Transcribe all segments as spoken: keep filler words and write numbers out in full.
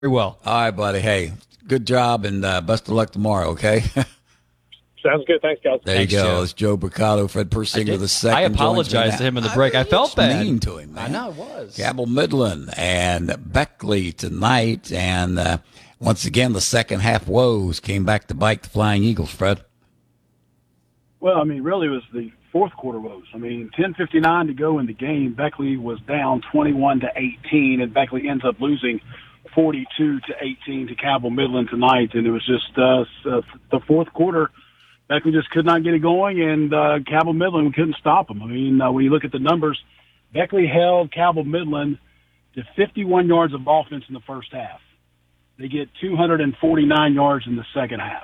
Very well. All right, buddy. Hey, good job and uh, best of luck tomorrow, okay? Sounds good. Thanks, guys. There Thanks, you go. Joe. It's Joe Bricado, Fred Persinger the second. I joins me apologized now. to him in the break. I, I felt it's bad. mean to him, man. I know it was. Cabell Midland and Beckley tonight. And uh, once again, the second half woes came back to bite the Flying Eagles, Fred. Well, I mean, really, it was the fourth quarter woes. I mean, ten fifty-nine to go in the game. Beckley was down twenty-one to eighteen, and Beckley ends up losing forty-two to eighteen to Cabell Midland tonight. And it was just uh, the fourth quarter. Beckley just could not get it going, and uh, Cabell Midland couldn't stop them. I mean, uh, when you look at the numbers, Beckley held Cabell Midland to fifty-one yards of offense in the first half. They get two hundred forty-nine yards in the second half.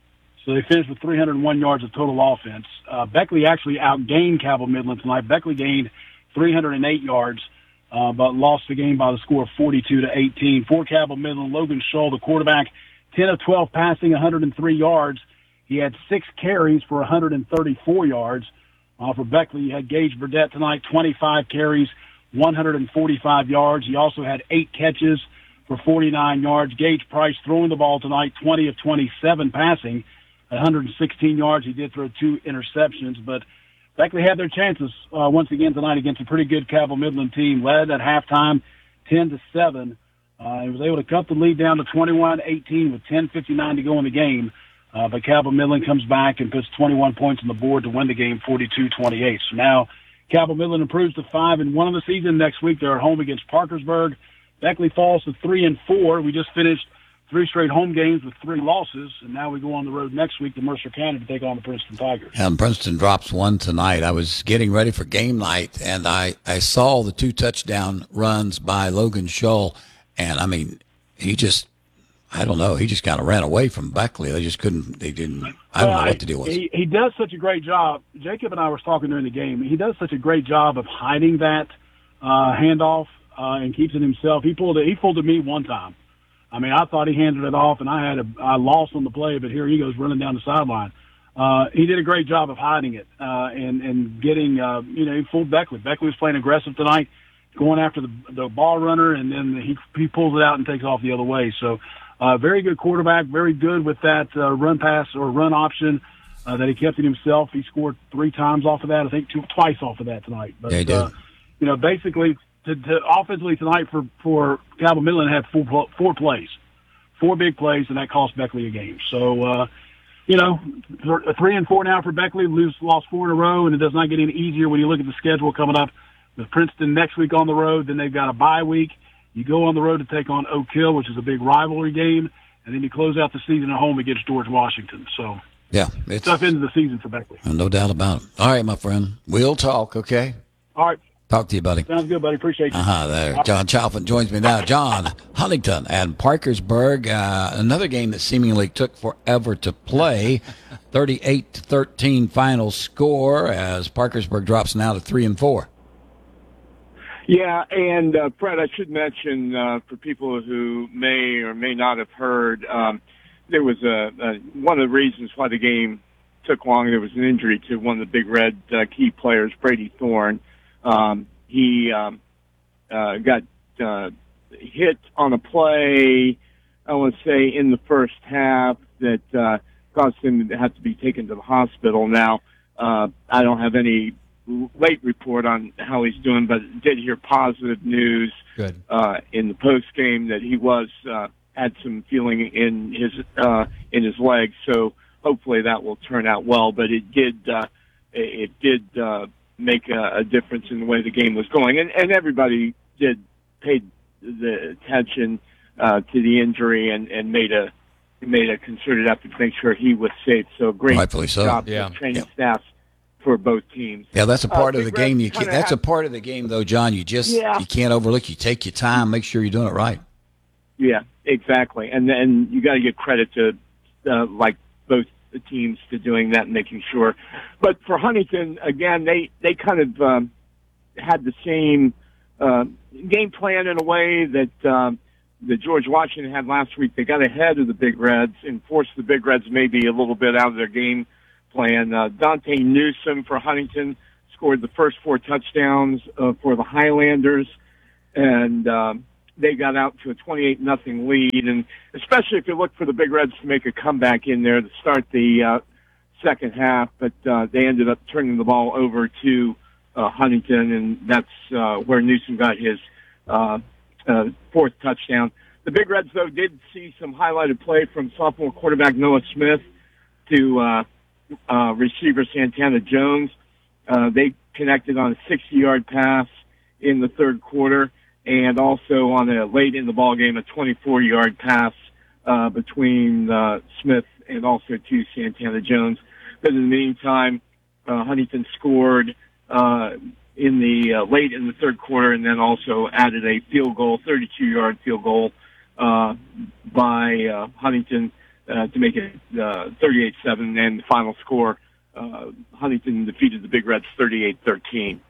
So they finished with three hundred one yards of total offense. Uh, Beckley actually outgained Cabell Midland tonight. Beckley gained three hundred eight yards, uh, but lost the game by the score of forty-two to eighteen. For Cabell Midland, Logan Shull, the quarterback, ten of twelve passing, one hundred three yards. He had six carries for one hundred thirty-four yards. Uh, for Beckley, you had Gage Burdett tonight, twenty-five carries, one hundred forty-five yards. He also had eight catches for forty-nine yards. Gage Price throwing the ball tonight, twenty of twenty-seven passing, one hundred sixteen yards. He did throw two interceptions, but Beckley had their chances uh, once again tonight against a pretty good Cabell Midland team, led at halftime ten to seven. Uh, he was able to cut the lead down to twenty-one eighteen with ten fifty-nine to go in the game. Uh, but Cabell Midland comes back and puts twenty-one points on the board to win the game forty-two twenty-eight. So now Cabell Midland improves to five and one of the season. Next week they're at home against Parkersburg. Beckley falls to three and four. We just finished three straight home games with three losses, and now we go on the road next week to Mercer County to take on the Princeton Tigers. And Princeton drops one tonight. I was getting ready for game night, and I, I saw the two touchdown runs by Logan Shull, and, I mean, he just, I don't know, he just kind of ran away from Beckley. They just couldn't, they didn't, I don't Well, know what the deal was. He, he does such a great job. Jacob and I were talking during the game. He does such a great job of hiding that uh, handoff uh, and keeps it himself. He pulled it, he pulled it me one time. I mean, I thought he handed it off, and I had a I lost on the play, but here he goes running down the sideline. Uh, he did a great job of hiding it uh, and and getting uh, you know he fooled Beckley. Beckley was playing aggressive tonight, going after the the ball runner, and then he he pulls it out and takes off the other way. So, uh, very good quarterback, very good with that uh, run pass or run option uh, that he kept it himself. He scored three times off of that. I think two twice off of that tonight. But Yeah, he did. Uh, you know, basically. To, to offensively tonight for for Cabell Midland had four, four plays, four big plays, and that cost Beckley a game. So, uh, you know, a three and four now for Beckley. Lose lost four in a row, and it does not get any easier when you look at the schedule coming up with Princeton next week on the road. Then they've got a bye week. You go on the road to take on Oak Hill, which is a big rivalry game, and then you close out the season at home against George Washington. So, Yeah, it's tough end of the season for Beckley. no doubt about it. All right, my friend, we'll talk, okay? All right. Talk to you, buddy. Sounds good, buddy. Appreciate you. Uh-huh, there. John Chalfin joins me now. John, Huntington and Parkersburg, uh, another game that seemingly took forever to play. thirty-eight to thirteen final score as Parkersburg drops now to three and four. Yeah, and uh, Fred, I should mention uh, for people who may or may not have heard, um, there was a, a one of the reasons why the game took long. There was an injury to one of the Big Red uh, key players, Brady Thorne. Um, he um, uh, got uh, hit on a play, I want to say, in the first half that uh, caused him to have to be taken to the hospital. Now, uh, I don't have any late report on how he's doing, but did hear positive news Good. Uh, in the post game that he was uh, had some feeling in his uh, in his legs. So hopefully that will turn out well. But it did uh, it did. Uh, make a, a difference in the way the game was going. And, and everybody did paid the attention uh, to the injury and, and made a made a concerted effort to make sure he was safe. So great Rightfully so. job Yeah. to training Yeah. staff for both teams. Yeah, that's a part Uh, of the Big Red game. You can't, kinda that's a had- part of the game, though, John. You just Yeah. you can't overlook. You take your time, make sure you're doing it right. Yeah, exactly. And then you got to give credit to uh, like both the teams to doing that and making sure. But for Huntington, again, they they kind of um, had the same uh, game plan in a way that um, that George Washington had last week. They got ahead of the Big Reds and forced the Big Reds maybe a little bit out of their game plan. Uh, Dante Newsom for Huntington scored the first four touchdowns uh, for the Highlanders, and um, they got out to a twenty-eight nothing lead, and especially if you look for the Big Reds to make a comeback in there to start the uh, second half, but uh, they ended up turning the ball over to uh, Huntington, and that's uh, where Newsom got his uh, uh, fourth touchdown. The Big Reds, though, did see some highlighted play from sophomore quarterback Noah Smith to uh, uh, receiver Santana Jones. Uh, they connected on a sixty-yard pass in the third quarter, and also on a late in the ball game, a twenty-four-yard pass uh, between uh, Smith and also to Santana Jones. But in the meantime, uh, Huntington scored uh, in the uh, late in the third quarter, and then also added a field goal, thirty-two-yard field goal uh, by uh, Huntington uh, to make it uh, thirty-eight seven, and the final score, uh, Huntington defeated the Big Reds thirty-eight thirteen.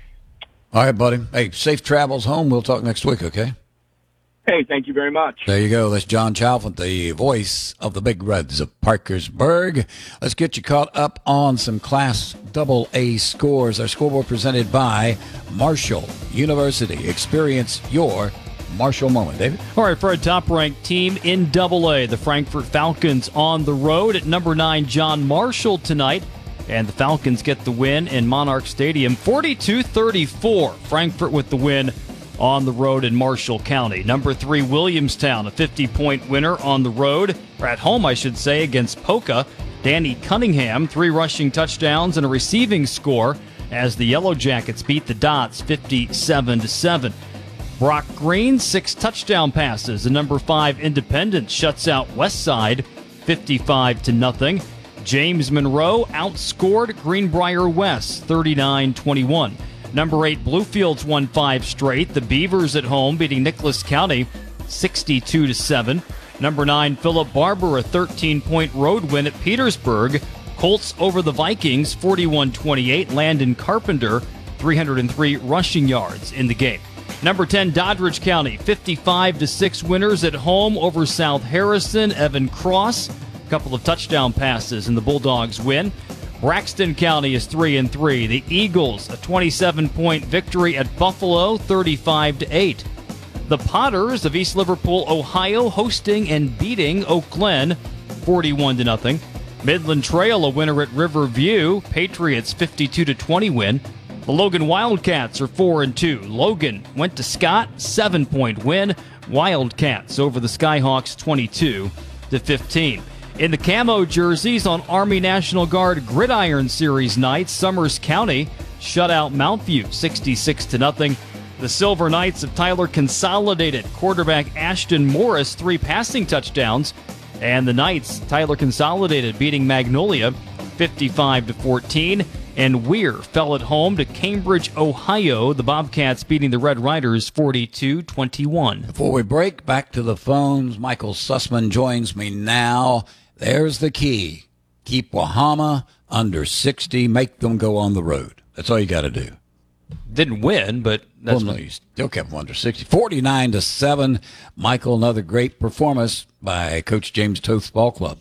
All right, buddy. Hey, safe travels home. We'll talk next week, okay? Hey, thank you very much. There you go. That's John Chalfant, the voice of the Big Reds of Parkersburg. Let's get you caught up on some Class double A scores. Our scoreboard presented by Marshall University. Experience your Marshall moment. David? All right, for a top-ranked team in double A, the Frankfort Falcons on the road at number nine, John Marshall tonight. And the Falcons get the win in Monarch Stadium, forty-two thirty-four. Frankfort with the win on the road in Marshall County. Number three, Williamstown, a fifty-point winner on the road, or at home, I should say, against Poca. Danny Cunningham, three rushing touchdowns and a receiving score as the Yellow Jackets beat the Dots fifty-seven to seven. Brock Green, six touchdown passes. The number five, Independence, shuts out Westside fifty-five to nothing. James Monroe outscored Greenbrier West thirty-nine twenty-one. Number eight, Bluefields won five straight. The Beavers at home beating Nicholas County sixty-two to seven. Number nine, Philip Barber, a thirteen-point road win at Petersburg. Colts over the Vikings forty-one twenty-eight. Landon Carpenter, three hundred three rushing yards in the game. Number ten, Doddridge County, fifty-five to six winners at home over South Harrison. Evan Cross, a couple of touchdown passes, and the Bulldogs win. Braxton County is three and three. The Eagles, a twenty-seven-point victory at Buffalo, thirty-five to eight. The Potters of East Liverpool, Ohio, hosting and beating Oak Glen, forty-one to nothing. Midland Trail, a winner at Riverview. Patriots, fifty-two to twenty win. The Logan Wildcats are four and two. Logan went to Scott, seven-point win. Wildcats over the Skyhawks, twenty-two to fifteen. In the camo jerseys on Army National Guard Gridiron Series night, Summers County shut out Mountview sixty-six to nothing. The Silver Knights of Tyler consolidated quarterback Ashton Morris three passing touchdowns, and the Knights Tyler consolidated beating Magnolia fifty-five to fourteen. And Weir fell at home to Cambridge, Ohio. The Bobcats beating the Red Riders forty-two twenty-one. Before we break, back to the phones. Michael Sussman joins me now. There's the key. Keep Wahama under sixty. Make them go on the road. That's all you got to do. Didn't win, but that's well, no, you still kept them under sixty. forty-nine to seven. Michael, another great performance by Coach James Toth's ball club.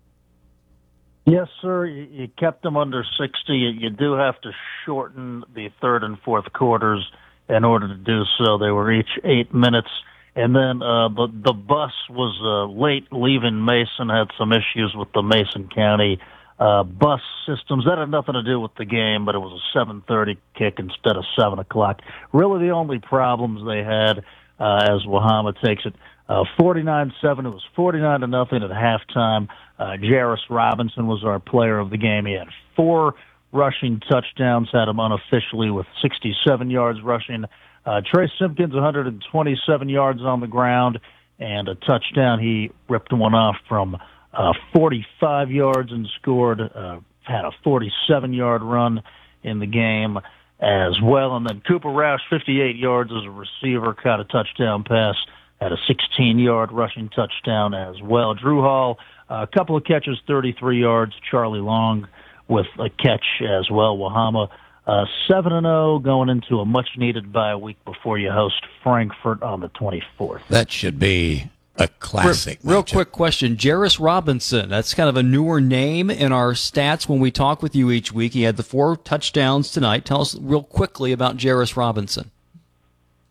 Yes, sir. You, you kept them under sixty. You, you do have to shorten the third and fourth quarters in order to do so. They were each eight minutes. And then uh, the the bus was uh, late leaving Mason, had some issues with the Mason County uh, bus systems. That had nothing to do with the game, but it was a seven thirty kick instead of seven o'clock. Really the only problems they had uh, as Wahama takes it uh, forty-nine seven. It was forty-nine to nothing at halftime. Uh, Jarris Robinson was our player of the game. He had four rushing touchdowns, had him unofficially with sixty-seven yards rushing. Uh, Trey Simpkins, one hundred twenty-seven yards on the ground and a touchdown. He ripped one off from uh, forty-five yards and scored, uh, had a forty-seven-yard run in the game as well. And then Cooper Roush, fifty-eight yards as a receiver, caught a touchdown pass, had a sixteen-yard rushing touchdown as well. Drew Hall, a couple of catches, thirty-three yards. Charlie Long with a catch as well. Wahama uh, seven and oh going into a much-needed bye week before you host Frankfort on the twenty-fourth. That should be a classic. Real, real matchup. quick question. Jarris Robinson, that's kind of a newer name in our stats when we talk with you each week. He had the four touchdowns tonight. Tell us real quickly about Jarris Robinson.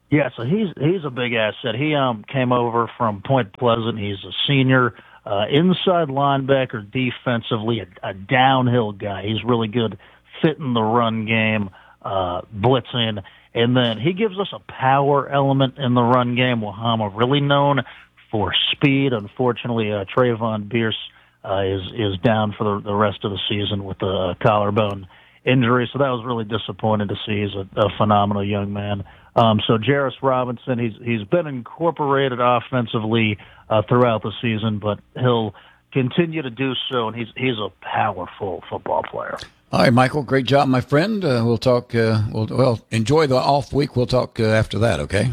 Yeah, so he's he's a big asset. He um came over from Point Pleasant. He's a senior uh, inside linebacker defensively, a, a downhill guy. He's really good fitting the run game, uh, blitzing, and then he gives us a power element in the run game. Wahama really known for speed. Unfortunately, uh, Trayvon Bierce uh, is is down for the, the rest of the season with a collarbone injury, so that was really disappointing to see. He's a, a phenomenal young man. Um, so Jarris Robinson, he's he's been incorporated offensively uh, throughout the season, but he'll continue to do so, and he's he's a powerful football player. All right, Michael, great job, my friend. Uh, we'll talk. Uh, we'll well enjoy the off week. We'll talk uh, after that. Okay.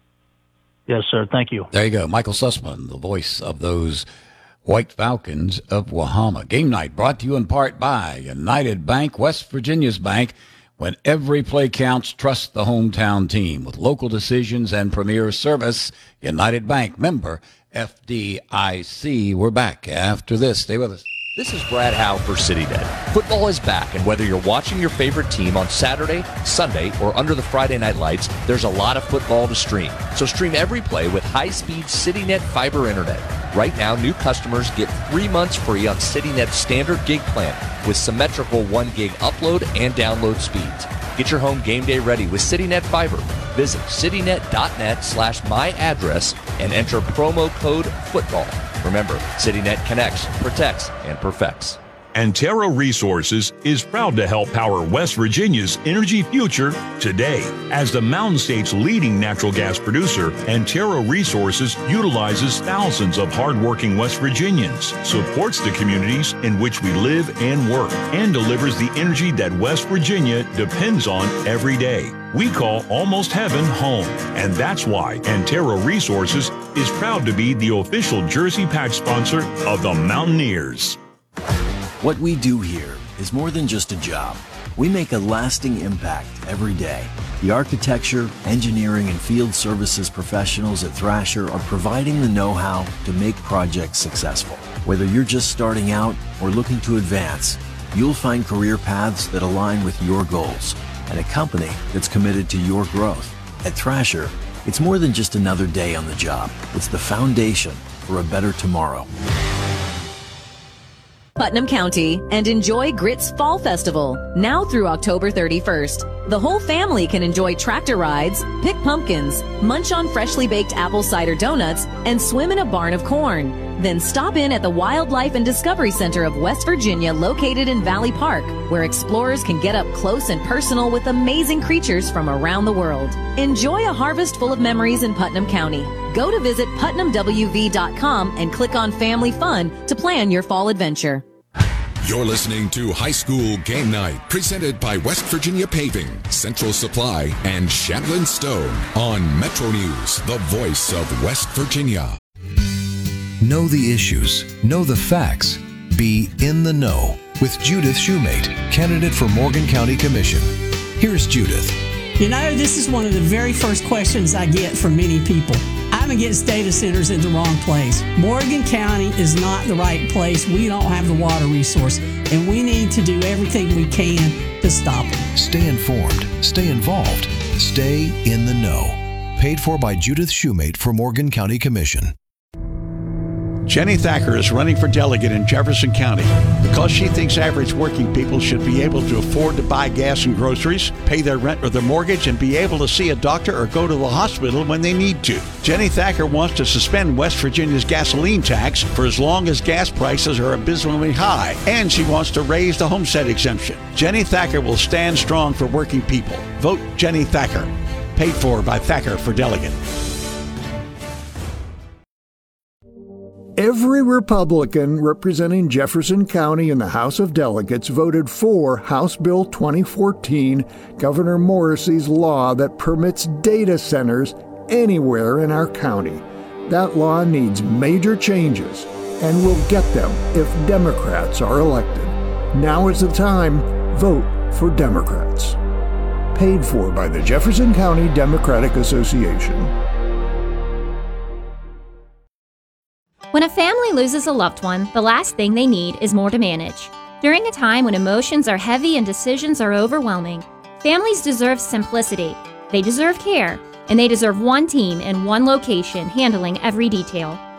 Yes, sir. Thank you. There you go, Michael Sussman, the voice of those White Falcons of Wahama. Game night brought to you in part by United Bank, West Virginia's bank. When every play counts, trust the hometown team. With local decisions and premier service, United Bank, member F D I C. We're back after this. Stay with us. This is Brad Howe for CityNet. Football is back, and whether you're watching your favorite team on Saturday, Sunday, or under the Friday night lights, there's a lot of football to stream. So stream every play with high-speed CityNet fiber internet. Right now, new customers get three months free on CityNet's standard gig plan with symmetrical one gig upload and download speeds. Get your home game day ready with CityNet Fiber. Visit citynet.net slash my address and enter promo code football. Remember, CityNet connects, protects, and perfects. Antero Resources is proud to help power West Virginia's energy future today. As the Mountain State's leading natural gas producer, Antero Resources utilizes thousands of hardworking West Virginians, supports the communities in which we live and work, and delivers the energy that West Virginia depends on every day. We call Almost Heaven home, and that's why Antero Resources is proud to be the official jersey patch sponsor of the Mountaineers. What we do here is more than just a job. We make a lasting impact every day. The architecture, engineering, and field services professionals at Thrasher are providing the know-how to make projects successful. Whether you're just starting out or looking to advance, you'll find career paths that align with your goals and a company that's committed to your growth. At Thrasher, it's more than just another day on the job. It's the foundation for a better tomorrow. Putnam County, and enjoy Grits Fall Festival, now through October thirty-first. The whole family can enjoy tractor rides, pick pumpkins, munch on freshly baked apple cider donuts, and swim in a barn of corn. Then stop in at the Wildlife and Discovery Center of West Virginia, located in Valley Park, where explorers can get up close and personal with amazing creatures from around the world. Enjoy a harvest full of memories in Putnam County. Go to visit putnam w v dot com and click on Family Fun to plan your fall adventure. You're listening to High School Game Night, presented by West Virginia Paving, Central Supply, and Shandlin Stone on Metro News, the voice of West Virginia. Know the issues, know the facts, be in the know with Judith Shoemate, candidate for Morgan County Commission. Here's Judith. You know, this is one of the very first questions I get from many people. I'm against data centers in the wrong place. Morgan County is not the right place. We don't have the water resource, and we need to do everything we can to stop them. Stay informed, stay involved, stay in the know. Paid for by Judith Shoemate for Morgan County Commission. Jenny Thacker is running for delegate in Jefferson County because she thinks average working people should be able to afford to buy gas and groceries, pay their rent or their mortgage, and be able to see a doctor or go to the hospital when they need to. Jenny Thacker wants to suspend West Virginia's gasoline tax for as long as gas prices are abysmally high, and she wants to raise the homestead exemption. Jenny Thacker will stand strong for working people. Vote Jenny Thacker. Paid for by Thacker for Delegate. Every Republican representing Jefferson County in the House of Delegates voted for House Bill twenty fourteen, Governor Morrissey's law that permits data centers anywhere in our county. That law needs major changes, and we'll get them if Democrats are elected. Now is the time. Vote for Democrats. Paid for by the Jefferson County Democratic Association. When a family loses a loved one, the last thing they need is more to manage. During a time when emotions are heavy and decisions are overwhelming, families deserve simplicity. They deserve care. and they deserve one team in one location handling every detail.